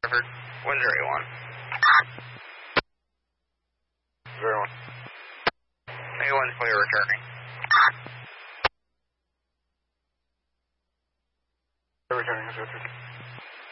Hartford, 101. 01. A1's clear returning. Returning, 050.